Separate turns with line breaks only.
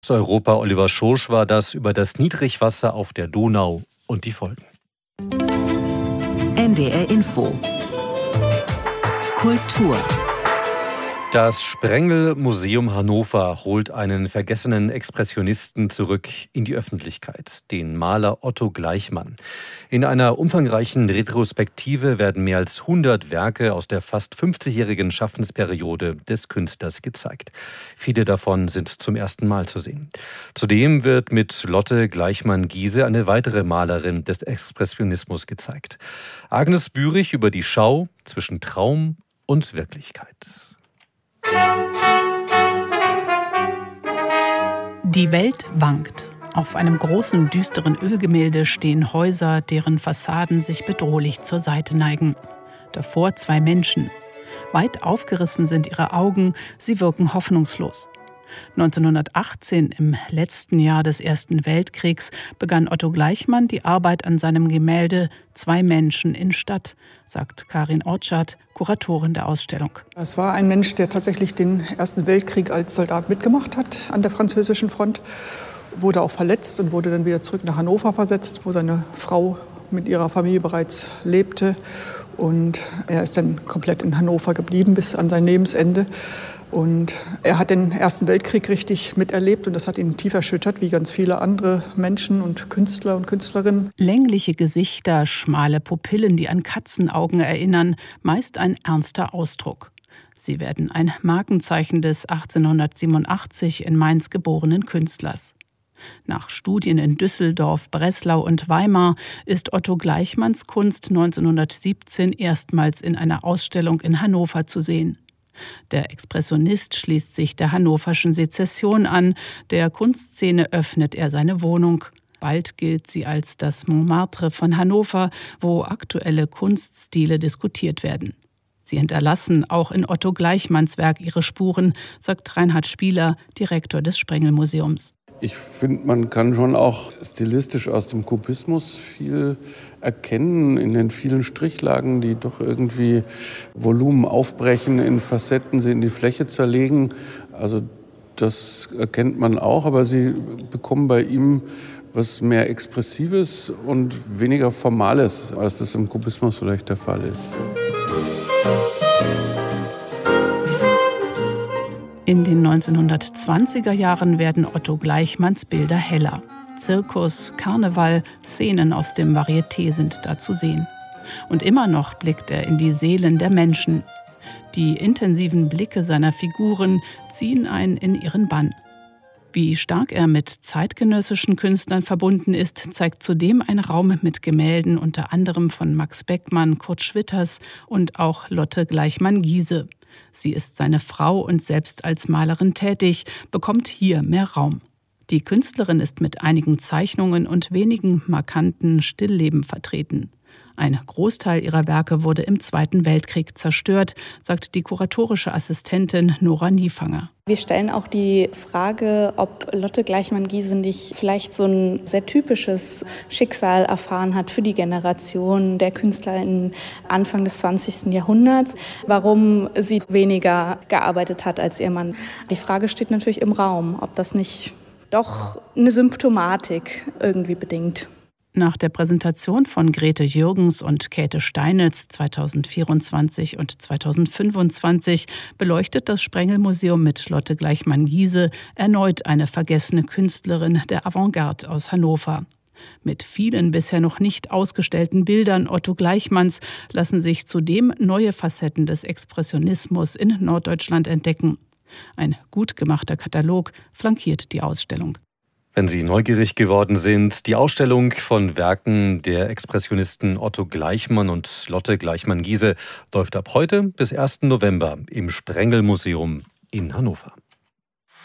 Europa Oliver Schosch war das über das Niedrigwasser auf der Donau und die Folgen.
NDR Info. Kultur.
Das Sprengel-Museum Hannover holt einen vergessenen Expressionisten zurück in die Öffentlichkeit, den Maler Otto Gleichmann. In einer umfangreichen Retrospektive werden mehr als 100 Werke aus der fast 50-jährigen Schaffensperiode des Künstlers gezeigt. Viele davon sind zum ersten Mal zu sehen. Zudem wird mit Lotte Gleichmann-Giese eine weitere Malerin des Expressionismus gezeigt. Agnes Bürich über die Schau zwischen Traum und Wirklichkeit.
Die Welt wankt. Auf einem großen, düsteren Ölgemälde stehen Häuser, deren Fassaden sich bedrohlich zur Seite neigen. Davor 2 Menschen. Weit aufgerissen sind ihre Augen, sie wirken hoffnungslos. 1918, im letzten Jahr des Ersten Weltkriegs, begann Otto Gleichmann die Arbeit an seinem Gemälde »2 Menschen in Stadt«, sagt Karin Ortschat, Kuratorin der Ausstellung.
Es war ein Mensch, der tatsächlich den Ersten Weltkrieg als Soldat mitgemacht hat an der französischen Front, wurde auch verletzt und wurde dann wieder zurück nach Hannover versetzt, wo seine Frau mit ihrer Familie bereits lebte. Und er ist dann komplett in Hannover geblieben bis an sein Lebensende. Und er hat den Ersten Weltkrieg richtig miterlebt und das hat ihn tief erschüttert, wie ganz viele andere Menschen und Künstler und Künstlerinnen.
Längliche Gesichter, schmale Pupillen, die an Katzenaugen erinnern, meist ein ernster Ausdruck. Sie werden ein Markenzeichen des 1887 in Mainz geborenen Künstlers. Nach Studien in Düsseldorf, Breslau und Weimar ist Otto Gleichmanns Kunst 1917 erstmals in einer Ausstellung in Hannover zu sehen. Der Expressionist schließt sich der hannoverschen Sezession an. Der Kunstszene öffnet er seine Wohnung. Bald gilt sie als das Montmartre von Hannover, wo aktuelle Kunststile diskutiert werden. Sie hinterlassen auch in Otto Gleichmanns Werk ihre Spuren, sagt Reinhard Spieler, Direktor des Sprengel-Museums.
Ich finde, man kann schon auch stilistisch aus dem Kubismus viel erkennen in den vielen Strichlagen, die doch irgendwie Volumen aufbrechen, in Facetten sie in die Fläche zerlegen. Also das erkennt man auch, aber sie bekommen bei ihm was mehr Expressives und weniger Formales, als das im Kubismus vielleicht der Fall ist.
In den 1920er Jahren werden Otto Gleichmanns Bilder heller. Zirkus, Karneval, Szenen aus dem Varieté sind da zu sehen. Und immer noch blickt er in die Seelen der Menschen. Die intensiven Blicke seiner Figuren ziehen einen in ihren Bann. Wie stark er mit zeitgenössischen Künstlern verbunden ist, zeigt zudem ein Raum mit Gemälden unter anderem von Max Beckmann, Kurt Schwitters und auch Lotte Gleichmann-Giese. Sie ist seine Frau und selbst als Malerin tätig, bekommt hier mehr Raum. Die Künstlerin ist mit einigen Zeichnungen und wenigen markanten Stillleben vertreten. Ein Großteil ihrer Werke wurde im Zweiten Weltkrieg zerstört, sagt die kuratorische Assistentin Nora Niefanger.
Wir stellen auch die Frage, ob Lotte Gleichmann-Giese nicht vielleicht so ein sehr typisches Schicksal erfahren hat für die Generation der Künstler im Anfang des 20. Jahrhunderts, warum sie weniger gearbeitet hat als ihr Mann. Die Frage steht natürlich im Raum, ob das nicht doch eine Symptomatik irgendwie bedingt.
Nach der Präsentation von Grete Jürgens und Käthe Steinitz 2024 und 2025 beleuchtet das Sprengel-Museum mit Lotte Gleichmann-Giese erneut eine vergessene Künstlerin der Avantgarde aus Hannover. Mit vielen bisher noch nicht ausgestellten Bildern Otto Gleichmanns lassen sich zudem neue Facetten des Expressionismus in Norddeutschland entdecken. Ein gut gemachter Katalog flankiert die Ausstellung.
Wenn Sie neugierig geworden sind, die Ausstellung von Werken der Expressionisten Otto Gleichmann und Lotte Gleichmann-Giese läuft ab heute bis 1. November im Sprengel-Museum in Hannover.